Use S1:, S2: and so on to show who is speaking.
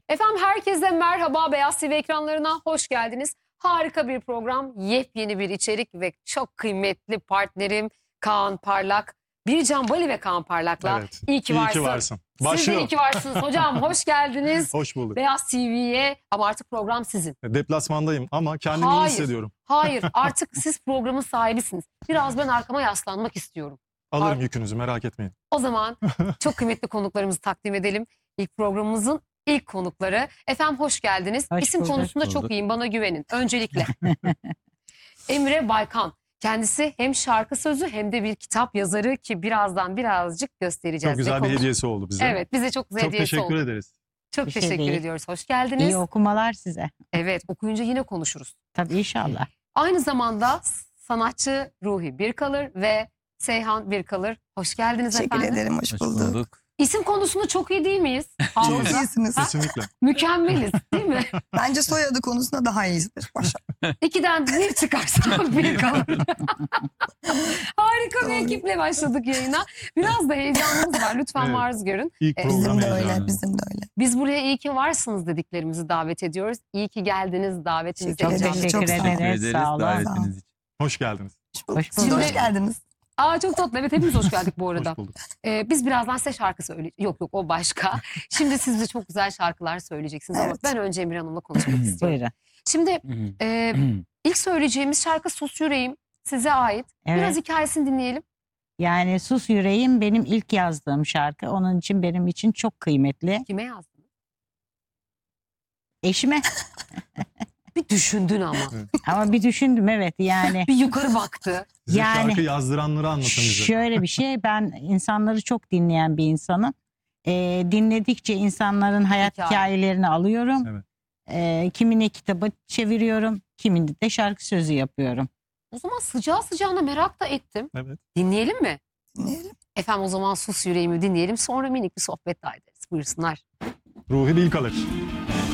S1: Efendim herkese merhaba, Beyaz TV ekranlarına hoş geldiniz. Harika bir program, yepyeni bir içerik ve çok kıymetli partnerim Kaan Parlak. Bircan Bali ve Kaan Parlak'la
S2: Evet.
S1: iyi ki varsın. Siz de
S2: Başlıyor.
S1: iyi ki varsınız hocam, hoş geldiniz.
S2: Hoş bulduk.
S1: Beyaz TV'ye ama artık program sizin.
S2: Deplasmandayım ama kendimi iyi hissediyorum.
S1: Hayır, artık siz programın sahibisiniz. Biraz ben arkama yaslanmak istiyorum.
S2: Alırım yükünüzü, merak etmeyin.
S1: O zaman çok kıymetli konuklarımızı takdim edelim. İlk programımızın ilk konukları. Efendim hoş geldiniz.
S3: Hoş
S1: İsim
S3: bulduk.
S1: konusunda çok iyiyim, bana güvenin. Öncelikle Emre Baykan. Kendisi hem şarkı sözü hem de bir kitap yazarı ki birazdan birazcık göstereceğiz.
S2: Çok güzel
S1: ve
S2: bir hediyesi oldu bize.
S1: Evet, bize çok güzel
S2: Çok
S1: hediyesi oldu.
S2: teşekkür ederiz.
S1: Çok
S3: Bir şey
S1: teşekkür
S3: değil.
S1: ediyoruz. Hoş geldiniz.
S3: İyi okumalar size.
S1: Evet, okuyunca yine konuşuruz.
S3: Tabii inşallah.
S1: Aynı zamanda sanatçı Ruhi Birkalır ve Seyhan Birkalır. Hoş geldiniz
S4: Teşekkür
S1: efendim.
S4: ederim, hoş bulduk.
S1: İsim konusunda çok iyi değil miyiz?
S4: Çok
S1: Hafıza.
S4: iyisiniz.
S2: Kesinlikle.
S1: Mükemmeliz değil mi?
S4: Bence soyadı konusunda daha iyisidir. Başa.
S1: İkiden bir çıkarsa bir kalır. Harika bir
S4: Doğru.
S1: ekiple başladık yayına. Biraz da heyecanımız var. Lütfen
S2: Evet.
S1: maruz görün.
S2: İlk program
S4: Bizim de
S2: heyecanı.
S4: öyle, bizim de öyle.
S1: Biz buraya iyi ki varsınız dediklerimizi davet ediyoruz. İyi ki geldiniz, davetinize
S4: Çok
S1: icabet
S4: teşekkür
S1: ettiniz.
S4: ederim.
S3: ederiz. Sağ olun.
S5: davetiniz için.
S2: Hoş geldiniz.
S4: Hoş bulduk.
S3: Hoş
S4: Siz de
S1: bulduk.
S4: hoş geldiniz.
S1: Aa çok tatlı. Evet, hepimiz hoş geldik bu arada.
S2: Hoş bulduk.
S1: Biz birazdan size şarkı söyleyeceğiz. Yok o başka. Şimdi siz de çok güzel şarkılar söyleyeceksiniz. Ama
S4: Evet.
S1: ben önce Emre Hanım'la konuşmak istiyorum.
S3: Buyurun.
S1: Şimdi ilk söyleyeceğimiz şarkı Sus Yüreğim size ait.
S3: Evet.
S1: Biraz hikayesini dinleyelim.
S3: Yani Sus Yüreğim benim ilk yazdığım şarkı. Onun için benim için çok kıymetli.
S1: Kime yazdın?
S3: Eşime
S1: Bir düşündün ama.
S3: ama bir düşündüm evet yani.
S1: Bir yukarı baktı.
S2: Bize
S3: Yani-
S2: şarkı yazdıranları anlatın bize.
S3: Şöyle bir şey, ben insanları çok dinleyen bir insanım. Dinledikçe insanların hayat
S1: Hikaye.
S3: hikayelerini alıyorum.
S2: Evet.
S3: Kimine kitabı çeviriyorum, kimini de şarkı sözü yapıyorum.
S1: O zaman sıcağı sıcağına merak da ettim.
S2: Evet.
S1: Dinleyelim mi?
S4: Dinleyelim.
S1: Efendim o zaman Sus Yüreğimi dinleyelim. Sonra minik bir sohbet daha ederiz. Buyursunlar.
S2: Ruhi Bilkalır.